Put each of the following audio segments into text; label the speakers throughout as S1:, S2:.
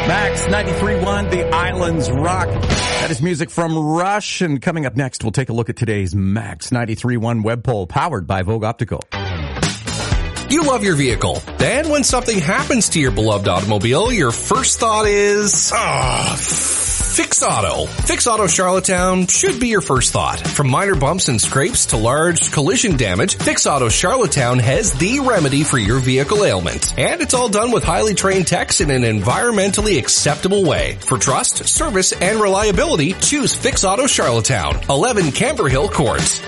S1: Max 93.1, The Islands Rock. That is music from Rush. And coming up next, we'll take a look at today's Max 93.1 web poll powered by Vogue Optical.
S2: You love your vehicle. Then when something happens to your beloved automobile, your first thought is, Fix Auto. Fix Auto Charlottetown should be your first thought. From minor bumps and scrapes to large collision damage, Fix Auto Charlottetown has the remedy for your vehicle ailment. And it's all done with highly trained techs in an environmentally acceptable way. For trust, service, and reliability, choose Fix Auto Charlottetown, 11 Camber Hill Court.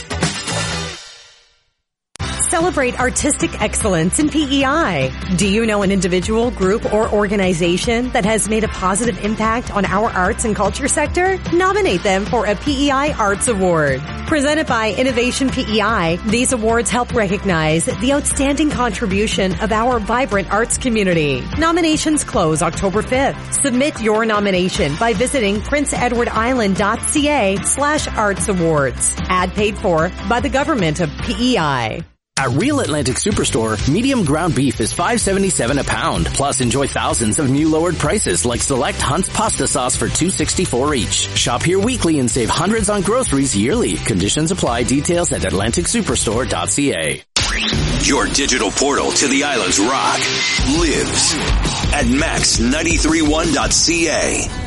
S3: Celebrate artistic excellence in PEI. Do you know an individual, group, or organization that has made a positive impact on our arts and culture sector? Nominate them for a PEI Arts Award. Presented by Innovation PEI, these awards help recognize the outstanding contribution of our vibrant arts community. Nominations close October 5th. Submit your nomination by visiting princeedwardisland.ca/arts awards. Ad paid for by the government of PEI.
S4: At Real Atlantic Superstore, medium ground beef is $5.77 a pound. Plus, enjoy thousands of new lowered prices like select Hunt's pasta sauce for $2.64 each. Shop here weekly and save hundreds on groceries yearly. Conditions apply. Details at AtlanticSuperstore.ca.
S5: Your digital portal to the Islands Rock lives at max931.ca.